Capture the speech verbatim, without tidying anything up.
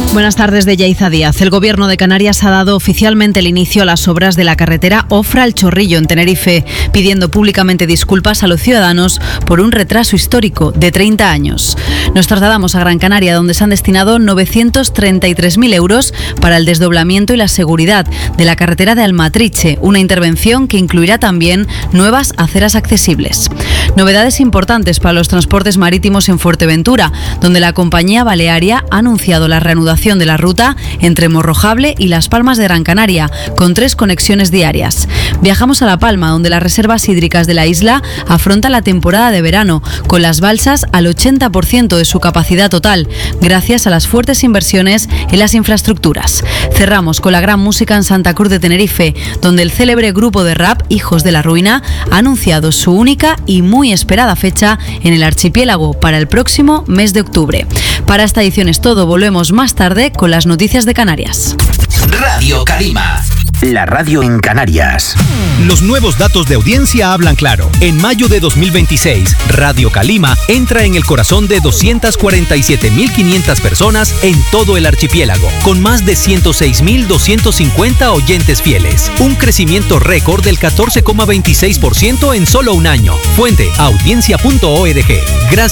Buenas tardes, de Yaiza Díaz. El Gobierno de Canarias ha dado oficialmente el inicio a las obras de la carretera Ofra El Chorrillo en Tenerife, pidiendo públicamente disculpas a los ciudadanos por un retraso histórico de treinta años. Nos trasladamos a Gran Canaria, donde se han destinado novecientos treinta y tres mil euros para el desdoblamiento y la seguridad de la carretera de Almatriche, una intervención que incluirá también nuevas aceras accesibles. Novedades importantes para los transportes marítimos en Fuerteventura, donde la compañía balearia ha anunciado la reanudación de la ruta entre Morrojable y Las Palmas de Gran Canaria, con tres conexiones diarias. Viajamos a La Palma, donde las reservas hídricas de la isla afrontan la temporada de verano, con las balsas al ochenta por ciento de su capacidad total, gracias a las fuertes inversiones en las infraestructuras. Cerramos con la gran música en Santa Cruz de Tenerife, donde el célebre grupo de rap Hijos de la Ruina ha anunciado su única y muy esperada fecha en el archipiélago para el próximo mes de octubre. Para esta edición es todo, volvemos más tarde con las noticias de Canarias. Radio Calima, la radio en Canarias. Los nuevos datos de audiencia hablan claro. En mayo de dos mil veintiséis, Radio Calima entra en el corazón de doscientas cuarenta y siete mil quinientas personas en todo el archipiélago, con más de ciento seis mil doscientos cincuenta oyentes fieles. Un crecimiento récord del catorce coma veintiséis por ciento en solo un año. Fuente, audiencia punto org. Gracias.